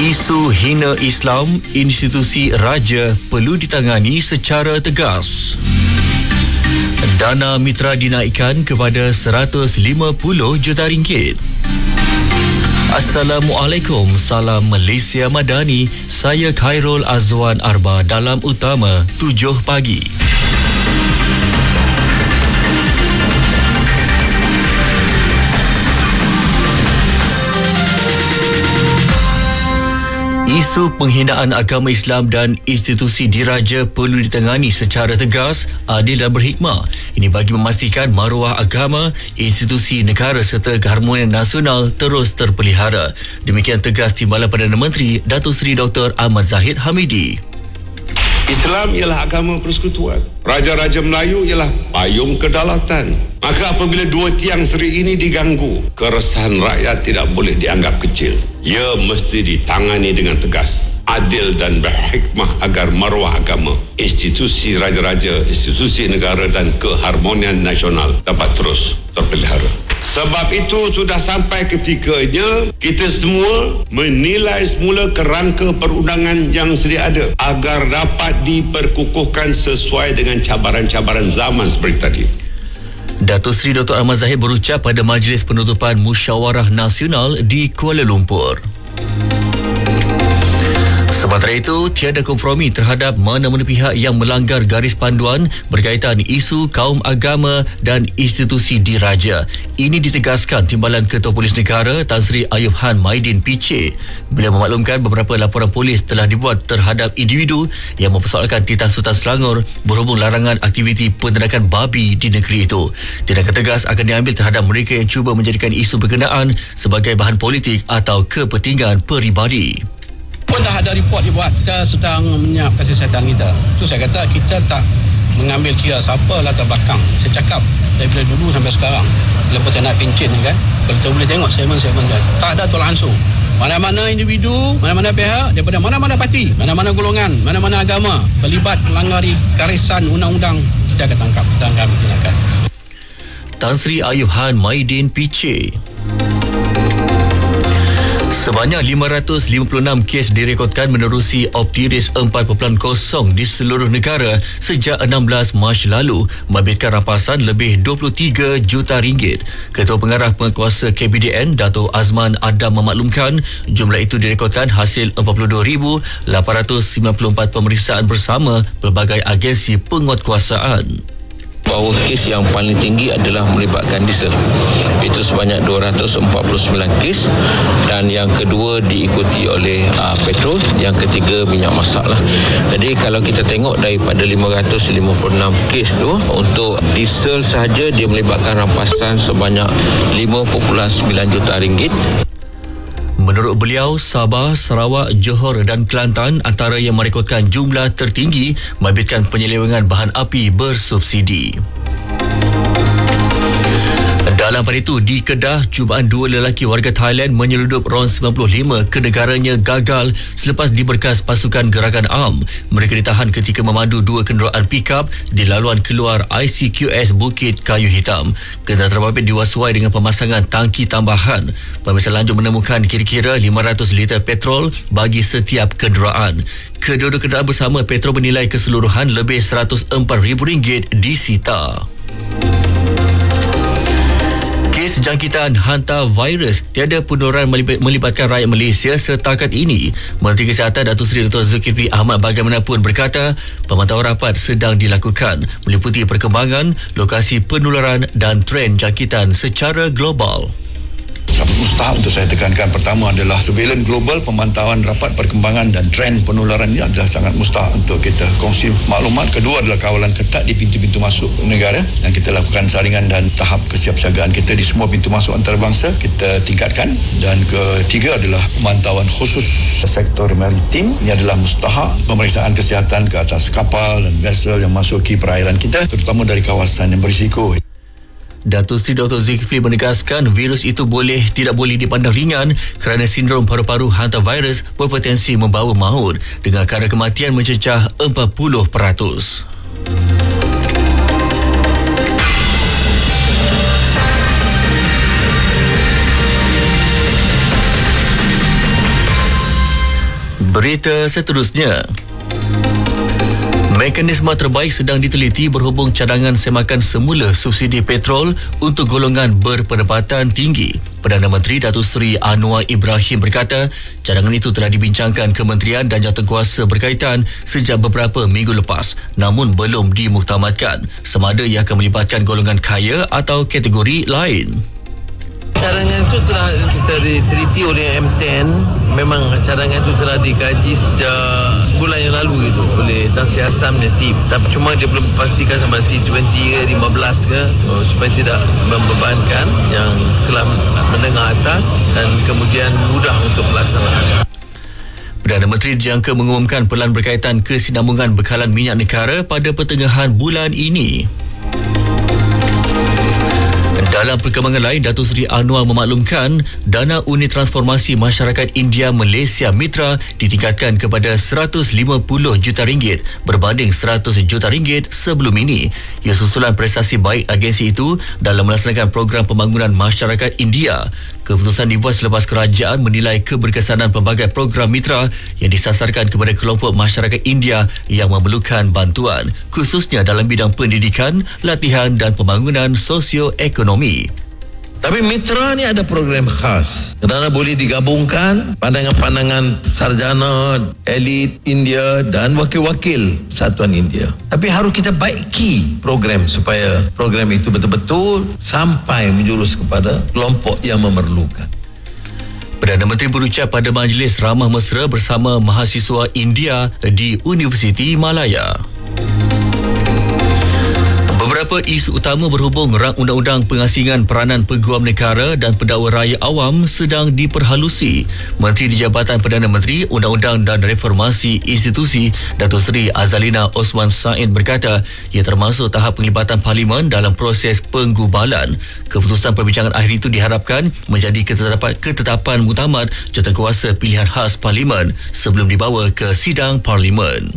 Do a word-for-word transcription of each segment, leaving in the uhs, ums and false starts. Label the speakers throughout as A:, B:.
A: Isu hina Islam, institusi raja perlu ditangani secara tegas. Dana mitra dinaikkan kepada seratus lima puluh juta ringgit. Assalamualaikum, salam Malaysia Madani. Saya Khairul Azwan Arba dalam Utama tujuh pagi. Isu penghinaan agama Islam dan institusi diraja perlu ditangani secara tegas, adil dan berhikmah. Ini bagi memastikan maruah agama, institusi negara serta keharmonian nasional terus terpelihara. Demikian tegas Timbalan Perdana Menteri Datuk Seri Doktor Ahmad Zahid Hamidi.
B: Islam ialah agama persekutuan. Raja-raja Melayu ialah payung kedaulatan. Maka apabila dua tiang seri ini diganggu, keresahan rakyat tidak boleh dianggap kecil. Ia mesti ditangani dengan tegas, adil dan berhikmah agar maruah agama, institusi raja-raja, institusi negara dan keharmonian nasional dapat terus terpelihara. Sebab itu sudah sampai ketikanya kita semua menilai semula kerangka perundangan yang sedia ada agar dapat diperkukuhkan sesuai dengan cabaran-cabaran zaman seperti tadi.
A: Datuk Seri Doktor Ahmad Zahid berucap pada Majlis Penutupan Musyawarah Nasional di Kuala Lumpur. Sementara itu, tiada kompromi terhadap mana-mana pihak yang melanggar garis panduan berkaitan isu kaum agama dan institusi diraja. Ini ditegaskan Timbalan Ketua Polis Negara Tan Sri Ayub Han Maidin P C. Beliau memaklumkan beberapa laporan polis telah dibuat terhadap individu yang mempersoalkan Titah Sultan Selangor berhubung larangan aktiviti penternakan babi di negeri itu. Tindakan tegas akan diambil terhadap mereka yang cuba menjadikan isu berkenaan sebagai bahan politik atau kepentingan peribadi.
C: Pun dah ada report dibuat, kita sedang menyiapkan kesihatan kita. Itu saya kata kita tak mengambil kira siapa latar belakang. Saya cakap daripada dulu sampai sekarang, lepas saya nak pencin kan, kalau kita boleh tengok segmen-segmen kan, tak ada tolak ansur. Mana-mana individu, mana-mana pihak, daripada mana-mana parti, mana-mana golongan, mana-mana agama terlibat melanggar garisan undang-undang, kita akan tangkap, kita akan ambil tindakan.
A: Tan Sri Ayub Han Maidin P C. Sebanyak lima ratus lima puluh enam kes direkodkan menerusi Optiris empat titik kosong di seluruh negara sejak enam belas Mac lalu, membabitkan rampasan lebih dua puluh tiga juta ringgit. Ketua Pengarah Penguasa K B D N Dato' Azman Adam memaklumkan jumlah itu direkodkan hasil empat puluh dua ribu lapan ratus sembilan puluh empat pemeriksaan bersama pelbagai agensi penguatkuasaan.
D: Bahawa kes yang paling tinggi adalah melibatkan diesel, itu sebanyak dua ratus empat puluh sembilan kes, dan yang kedua diikuti oleh uh, petrol, yang ketiga minyak masak lah. Jadi kalau kita tengok daripada lima ratus lima puluh enam kes tu, untuk diesel sahaja dia melibatkan rampasan sebanyak lima perpuluhan sembilan juta ringgit.
A: Menurut beliau, Sabah, Sarawak, Johor dan Kelantan antara yang merekodkan jumlah tertinggi membabitkan penyelewengan bahan api bersubsidi. Dalam pada itu, di Kedah, cubaan dua lelaki warga Thailand menyeludup RON sembilan puluh lima ke negaranya gagal selepas diberkas pasukan gerakan A M. Mereka ditahan ketika memandu dua kenderaan pikap di laluan keluar I C Q S Bukit Kayu Hitam. Kenderaan terbabit diwaswai dengan pemasangan tangki tambahan. Pemeriksaan lanjut menemukan kira-kira lima ratus liter petrol bagi setiap kenderaan. Kedua-dua kenderaan bersama petrol bernilai keseluruhan lebih seratus empat ribu ringgit disita. Kes jangkitan hantavirus tiada penularan melibatkan rakyat Malaysia setakat ini. Menteri Kesihatan Datuk Seri Doktor Zulkifli Ahmad bagaimanapun berkata, pemantauan rapat sedang dilakukan meliputi perkembangan, lokasi penularan dan trend jangkitan secara global.
E: Mustahak untuk saya tekankan, pertama adalah surveillance global, pemantauan rapat perkembangan dan trend penularan ini adalah sangat mustahak untuk kita kongsi maklumat. Kedua adalah kawalan ketat di pintu-pintu masuk negara, dan kita lakukan saringan dan tahap kesiapsiagaan kita di semua pintu masuk antarabangsa kita tingkatkan. Dan ketiga adalah pemantauan khusus sektor maritim. Ini adalah mustahak pemeriksaan kesihatan ke atas kapal dan vessel yang masuki perairan kita, terutama dari kawasan yang berisiko.
A: Datuk Seri Doktor Zulkifli menegaskan virus itu boleh tidak boleh dipandang ringan kerana sindrom paru-paru hantavirus berpotensi membawa maut dengan kadar kematian mencecah empat puluh peratus. Berita seterusnya. Mekanisme terbaik sedang diteliti berhubung cadangan semakan semula subsidi petrol untuk golongan berpendapatan tinggi. Perdana Menteri Datuk Seri Anwar Ibrahim berkata, cadangan itu telah dibincangkan kementerian dan jawatankuasa berkaitan sejak beberapa minggu lepas, namun belum dimuktamadkan sama ada ia akan melibatkan golongan kaya atau kategori lain.
F: Cadangan itu telah kita diteliti oleh M sepuluh. Memang cadangan itu telah dikaji sejak sebulan yang lalu itu oleh Tan Sri Hassan dan tim. Tapi cuma dia belum pastikan sama T dua puluh ke lima belas ke oh, supaya tidak membebankan yang kelas menengah atas dan kemudian mudah untuk pelaksanaan.
A: Perdana Menteri dijangka mengumumkan pelan berkaitan kesinambungan bekalan minyak negara pada pertengahan bulan ini. Dalam perkembangan lain, Datuk Seri Anwar memaklumkan dana unit transformasi masyarakat India Malaysia Mitra ditingkatkan kepada seratus lima puluh juta ringgit berbanding seratus juta ringgit sebelum ini. Ia susulan prestasi baik agensi itu dalam melaksanakan program pembangunan masyarakat India. Keputusan dibuat selepas kerajaan menilai keberkesanan pelbagai program mitra yang disasarkan kepada kelompok masyarakat India yang memerlukan bantuan, khususnya dalam bidang pendidikan, latihan dan pembangunan sosioekonomi.
F: Tapi mitra ni ada program khas kerana boleh digabungkan pandangan-pandangan sarjana, elit India dan wakil-wakil Persatuan India. Tapi harus kita baiki program supaya program itu betul-betul sampai menjurus kepada kelompok yang memerlukan.
A: Perdana Menteri berucap pada majlis ramah mesra bersama mahasiswa India di Universiti Malaya. Beberapa isu utama berhubung rang undang-undang pengasingan peranan peguam negara dan pendakwa raya awam sedang diperhalusi. Menteri di Jabatan Perdana Menteri, Undang-Undang dan Reformasi Institusi, Datuk Seri Azalina Osman Said berkata, ia termasuk tahap penglibatan Parlimen dalam proses penggubalan. Keputusan perbincangan akhir itu diharapkan menjadi ketetapan, ketetapan muktamad jawatankuasa pilihan khas Parlimen sebelum dibawa ke sidang Parlimen.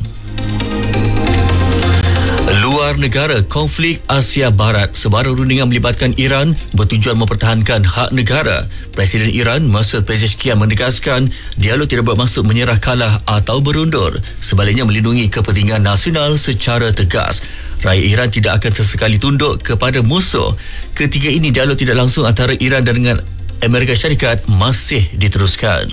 A: Luar negara, konflik Asia Barat sebarang rundingan melibatkan Iran bertujuan mempertahankan hak negara. Presiden Iran Masoud Pezeshkian menegaskan dialog tidak bermaksud menyerah kalah atau berundur, sebaliknya melindungi kepentingan nasional secara tegas. Rakyat Iran tidak akan sesekali tunduk kepada musuh. Ketika ini dialog tidak langsung antara Iran dan dengan Amerika Syarikat masih diteruskan.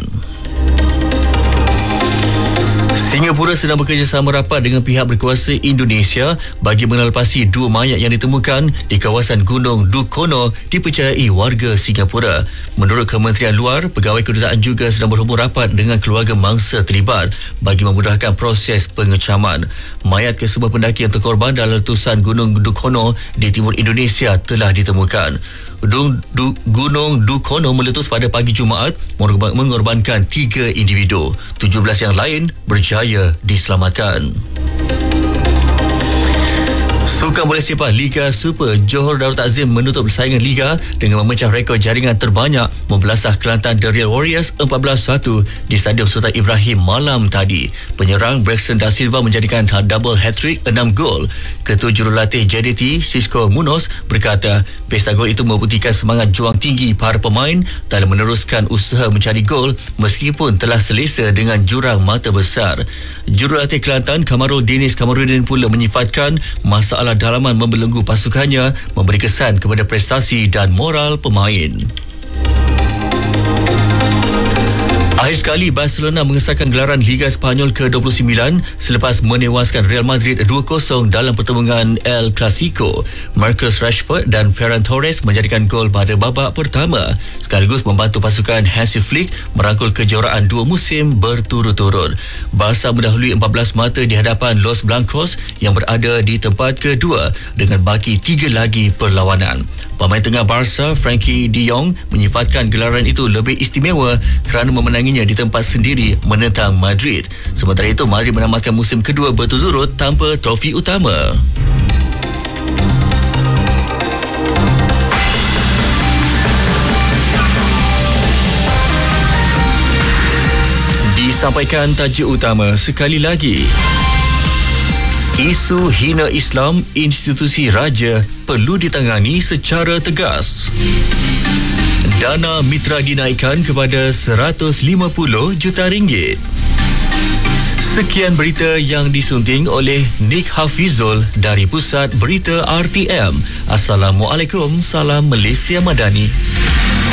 A: Singapura sedang bekerjasama rapat dengan pihak berkuasa Indonesia bagi mengelepasi dua mayat yang ditemukan di kawasan Gunung Dukono dipercayai warga Singapura. Menurut Kementerian Luar, pegawai kedutaan juga sedang berhubung rapat dengan keluarga mangsa terlibat bagi memudahkan proses pengecaman. Mayat kesemua pendaki yang terkorban dalam letusan Gunung Dukono di timur Indonesia telah ditemukan. Gunung, du, Gunung Dukono meletus pada pagi Jumaat mengorbankan tiga individu. tujuh belas yang lain berjaya diselamatkan. Sukan bola sepak Liga Super, Johor Darul Takzim menutup persaingan Liga dengan memecah rekod jaringan terbanyak membelasah Kelantan The Real Warriors empat belas satu di Stadium Sultan Ibrahim malam tadi. Penyerang Braxton Da Silva menjadikan double hat-trick enam gol. Ketua Jurulatih J D T, Cisco Munoz berkata, pesta gol itu membuktikan semangat juang tinggi para pemain dalam meneruskan usaha mencari gol meskipun telah selesa dengan jurang mata besar. Jurulatih Kelantan Kamarul Dinis Kamarudin pula menyifatkan masalah dalaman membelenggu pasukannya memberi kesan kepada prestasi dan moral pemain. Akhir sekali, Barcelona mengesahkan gelaran Liga Sepanyol ke dua puluh sembilan selepas menewaskan Real Madrid dua kosong dalam pertandingan El Clasico. Marcus Rashford dan Ferran Torres menjadikan gol pada babak pertama, sekaligus membantu pasukan Hansi Flick merangkul kejuaraan dua musim berturut-turut. Barca mendahului empat belas mata di hadapan Los Blancos yang berada di tempat kedua dengan baki tiga lagi perlawanan. Pemain tengah Barca, Frankie de Jong, menyifatkan gelaran itu lebih istimewa kerana memenanginya di tempat sendiri menentang Madrid. Sementara itu, Madrid menamatkan musim kedua berturut-turut tanpa trofi utama. Disampaikan tajuk utama sekali lagi. Isu hina Islam institusi raja perlu ditangani secara tegas. Dana mitra dinaikkan kepada seratus lima puluh juta ringgit. Sekian berita yang disunting oleh Nick Hafizul dari Pusat Berita R T M. Assalamualaikum, salam Malaysia Madani.